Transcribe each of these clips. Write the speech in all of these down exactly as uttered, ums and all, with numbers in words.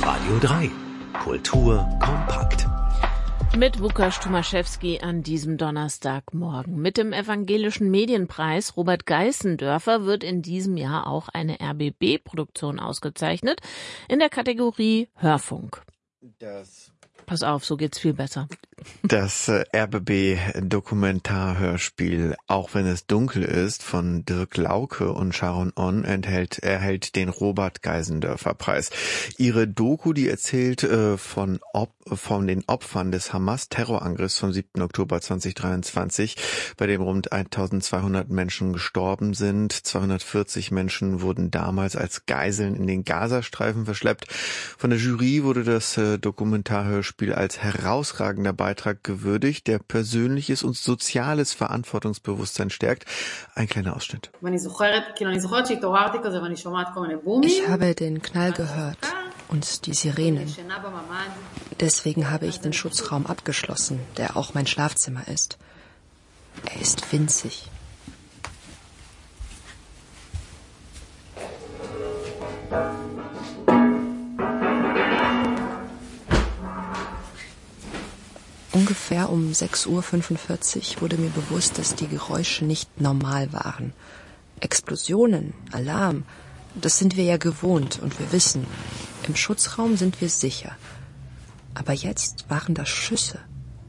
Radio drei. Kultur kompakt. Mit Łukasz Tomaszewski an diesem Donnerstagmorgen. Mit dem Evangelischen Medienpreis Robert Geißendörfer wird in diesem Jahr auch eine R B B-Produktion ausgezeichnet in der Kategorie Hörfunk. Das Pass auf, so geht's viel besser. Das äh, R B B-Dokumentarhörspiel Auch wenn es dunkel ist von Dirk Lauke und Sharon On enthält, erhält den Robert Geißendörfer-Preis. Ihre Doku, die erzählt äh, von, Op- von den Opfern des Hamas-Terrorangriffs vom siebten Oktober zweitausenddreiundzwanzig, bei dem rund eintausendzweihundert Menschen gestorben sind. zweihundertvierzig Menschen wurden damals als Geiseln in den Gazastreifen verschleppt. Von der Jury wurde das äh, Dokumentarhörspiel als herausragender Beitrag gewürdigt, der persönliches und soziales Verantwortungsbewusstsein stärkt. Ein kleiner Ausschnitt. Ich habe den Knall gehört und die Sirenen. Deswegen habe ich den Schutzraum abgeschlossen, der auch mein Schlafzimmer ist. Er ist winzig. Ungefähr um sechs Uhr fünfundvierzig wurde mir bewusst, dass die Geräusche nicht normal waren. Explosionen, Alarm, das sind wir ja gewohnt und wir wissen, im Schutzraum sind wir sicher. Aber jetzt waren das Schüsse.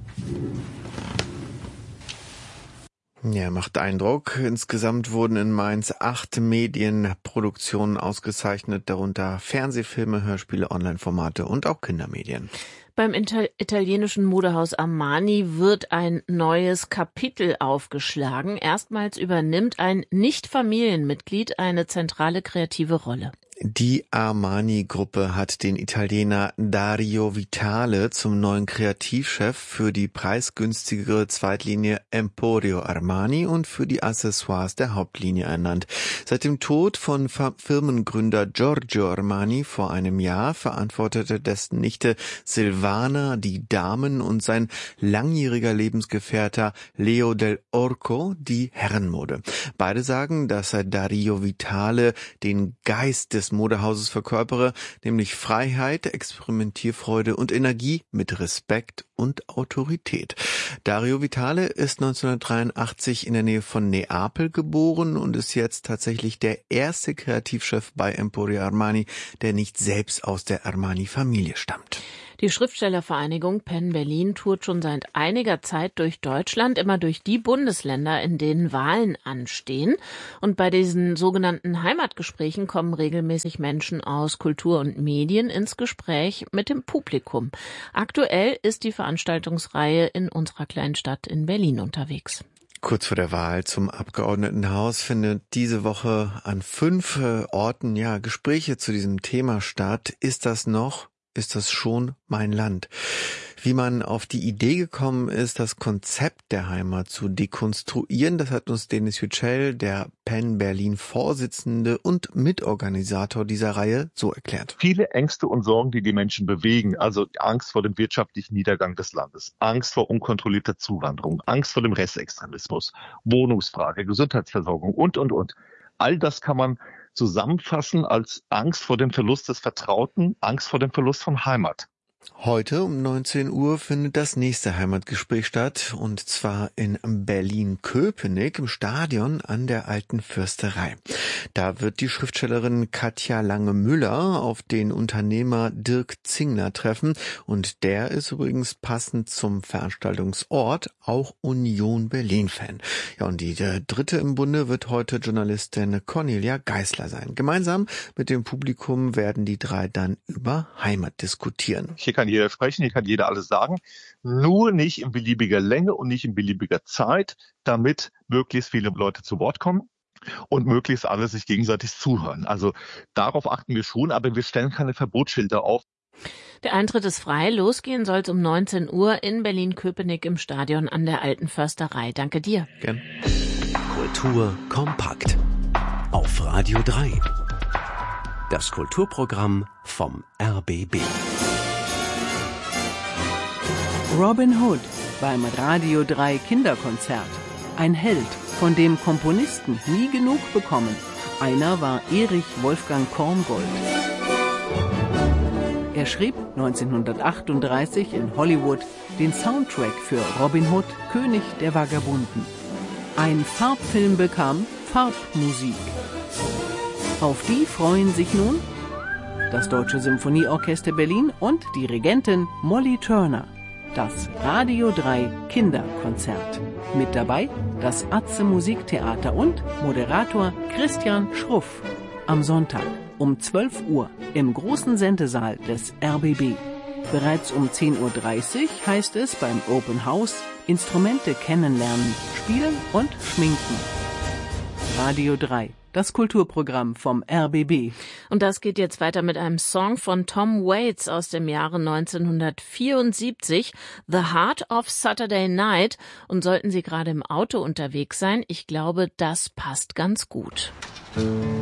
Ja, macht Eindruck. Insgesamt wurden in Mainz acht Medienproduktionen ausgezeichnet, darunter Fernsehfilme, Hörspiele, Online-Formate und auch Kindermedien. Beim italienischen Modehaus Armani wird ein neues Kapitel aufgeschlagen. Erstmals übernimmt ein Nicht-Familienmitglied eine zentrale kreative Rolle. Die Armani-Gruppe hat den Italiener Dario Vitale zum neuen Kreativchef für die preisgünstigere Zweitlinie Emporio Armani und für die Accessoires der Hauptlinie ernannt. Seit dem Tod von Firmengründer Giorgio Armani vor einem Jahr verantwortete dessen Nichte Silvana die Damen und sein langjähriger Lebensgefährter Leo Del Orco die Herrenmode. Beide sagen, dass Dario Vitale den Geist des Modehauses verkörpere, nämlich Freiheit, Experimentierfreude und Energie mit Respekt und Autorität. Dario Vitale ist neunzehnhundertdreiundachtzig in der Nähe von Neapel geboren und ist jetzt tatsächlich der erste Kreativchef bei Emporio Armani, der nicht selbst aus der Armani-Familie stammt. Die Schriftstellervereinigung Penn Berlin tourt schon seit einiger Zeit durch Deutschland, immer durch die Bundesländer, in denen Wahlen anstehen. Und bei diesen sogenannten Heimatgesprächen kommen regelmäßig Menschen aus Kultur und Medien ins Gespräch mit dem Publikum. Aktuell ist die Veranstaltungsreihe in unserer kleinen Stadt in Berlin unterwegs. Kurz vor der Wahl zum Abgeordnetenhaus findet diese Woche an fünf Orten ja Gespräche zu diesem Thema statt. Ist das noch? Ist das schon mein Land? Wie man auf die Idee gekommen ist, das Konzept der Heimat zu dekonstruieren, das hat uns Denis Yücel, der Penn Berlin Vorsitzende und Mitorganisator dieser Reihe, so erklärt. Viele Ängste und Sorgen, die die Menschen bewegen, also Angst vor dem wirtschaftlichen Niedergang des Landes, Angst vor unkontrollierter Zuwanderung, Angst vor dem Rechtsextremismus, Wohnungsfrage, Gesundheitsversorgung und, und, und. All das kann man zusammenfassen als Angst vor dem Verlust des Vertrauten, Angst vor dem Verlust von Heimat. Heute um neunzehn Uhr findet das nächste Heimatgespräch statt, und zwar in Berlin-Köpenick im Stadion an der Alten Fürsterei. Da wird die Schriftstellerin Katja Lange-Müller auf den Unternehmer Dirk Zingler treffen, und der ist übrigens passend zum Veranstaltungsort auch Union Berlin-Fan. Ja, und die der dritte im Bunde wird heute Journalistin Cornelia Geisler sein. Gemeinsam mit dem Publikum werden die drei dann über Heimat diskutieren. Hier kann jeder sprechen, hier kann jeder alles sagen, nur nicht in beliebiger Länge und nicht in beliebiger Zeit, damit möglichst viele Leute zu Wort kommen und möglichst alle sich gegenseitig zuhören. Also darauf achten wir schon, aber wir stellen keine Verbotsschilder auf. Der Eintritt ist frei. Losgehen soll es um neunzehn Uhr in Berlin-Köpenick im Stadion an der Alten Försterei. Danke dir. Gern. Kultur kompakt auf Radio drei. Das Kulturprogramm vom R B B. Robin Hood beim Radio drei Kinderkonzert. Ein Held, von dem Komponisten nie genug bekommen. Einer war Erich Wolfgang Korngold. Er schrieb neunzehnhundertachtunddreißig in Hollywood den Soundtrack für Robin Hood, König der Vagabunden. Ein Farbfilm bekam Farbmusik. Auf die freuen sich nun das Deutsche Symphonieorchester Berlin und Dirigentin Molly Turner. Das Radio drei Kinderkonzert. Mit dabei das Atze Musiktheater und Moderator Christian Schruff. Am Sonntag um zwölf Uhr im großen Sendesaal des R B B. Bereits um zehn Uhr dreißig heißt es beim Open House Instrumente kennenlernen, spielen und schminken. Radio drei. Das Kulturprogramm vom R B B. Und das geht jetzt weiter mit einem Song von Tom Waits aus dem Jahre neunzehnhundertvierundsiebzig, The Heart of Saturday Night. Und sollten Sie gerade im Auto unterwegs sein, ich glaube, das passt ganz gut.